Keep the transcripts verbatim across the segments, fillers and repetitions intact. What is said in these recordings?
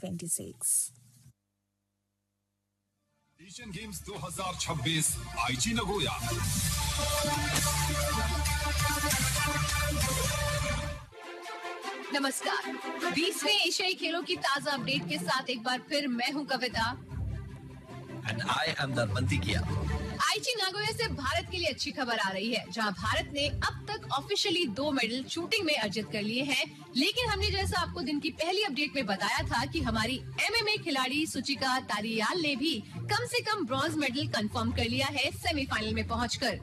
twenty-six. Asian games दो हज़ार छब्बीस आईची नगोया। नमस्कार, बीसवें एशियाई खेलों की ताजा अपडेट के साथ एक बार फिर मैं हूं कविता एंड आई एम दरवंती किया। आईची नागोया से भारत के लिए अच्छी खबर आ रही है, जहां भारत ने अब तक ऑफिशियली दो मेडल शूटिंग में अर्जित कर लिए हैं। लेकिन हमने जैसा आपको दिन की पहली अपडेट में बताया था कि हमारी एमएमए खिलाड़ी सुचिका तारियाल ने भी कम से कम ब्रॉन्ज मेडल कंफर्म कर लिया है सेमीफाइनल में पहुंचकर।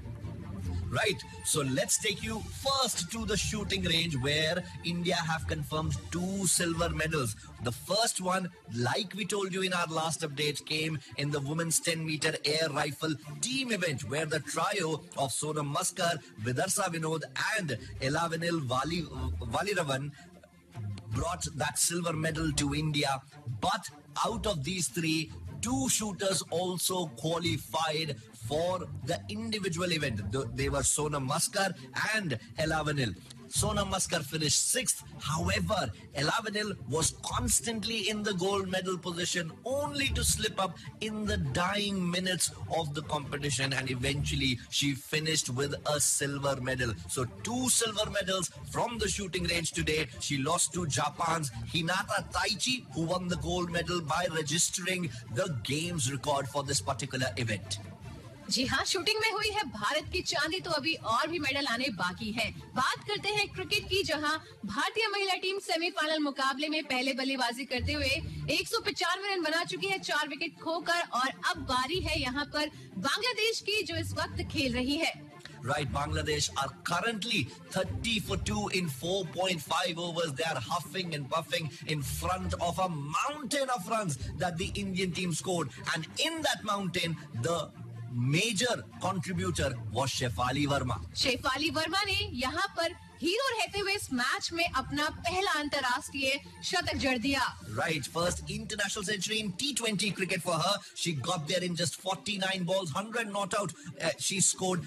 Right, so let's take you first to the shooting range where India have confirmed two silver medals. The first one, like we told you in our last update, came in the women's ten meter air rifle team event where the trio of Sonam Maskar, Vidarsa Vinod and Elavinil Vali, Valiravan brought that silver medal to India. But out of these three, two shooters also qualified for the individual event. They were Sonam Maskar and Elavinil. Sonam Maskar finished sixth. However, Elavinil was constantly in the gold medal position, only to slip up in the dying minutes of the competition, and eventually she finished with a silver medal. So two silver medals from the shooting range today. She lost to Japan's Hinata Taichi, who won the gold medal by registering the games record for this particular event. जी हाँ, shooting में हुई है भारत की चांदी, तो अभी और भी मेडल आने बाकी हैं। बात करते हैं क्रिकेट की, जहां भारतीय महिला टीम सेमीफाइनल मुकाबले में पहले बल्लेबाजी करते हुए एक सौ पचानवे रन बना चुकी है, चार विकेट खोकर। और अब बारी है यहां पर बांग्लादेश की, जो इस वक्त खेल रही है। Right, Bangladesh are currently thirty for two in four point five overs. They are huffing and puffing in front of a mountain of runs that the Indian team scored. And in that mountain, the major contributor was Shefali Verma. Shefali Verma ने यहाँ पर hero रहते हुए इस match में अपना पहला अंतर्राष्ट्रीय शतक जड़ दिया। Right, first international century in T twenty cricket for her. She got there in just forty-nine balls, one hundred not out. Uh, she scored